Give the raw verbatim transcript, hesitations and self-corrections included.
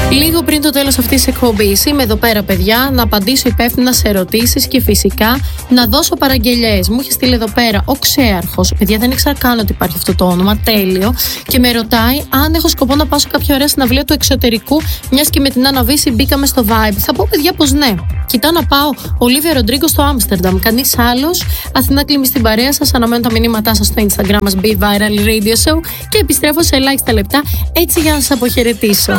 Λίγο πριν το τέλος αυτής της εκπομπής είμαι εδώ πέρα, παιδιά, να απαντήσω υπεύθυνα σε ερωτήσεις και φυσικά να δώσω παραγγελιές. Μου είχε στείλει εδώ πέρα ο Ξέαρχος. Παιδιά, δεν ήξερα καν ότι υπάρχει αυτό το όνομα. Τέλειο. Και με ρωτάει αν έχω σκοπό να πάω σε κάποια ωραία συναυλία του εξωτερικού, μιας και με την Άννα Βύση μπήκαμε στο vibe. Θα πω, παιδιά, πως ναι. Κοιτάω να πάω Ολίβια Ροντρίγκο στο Άμστερνταμ. Κανείς άλλος. Αθηνά Κλίμη στην παρέα σας. Αναμένω τα μηνύματά σας στο Instagram μας Be Viral Radio Show και επιστρέφω σε ελάχιστα λεπτά έτσι για να σας αποχαιρετήσω.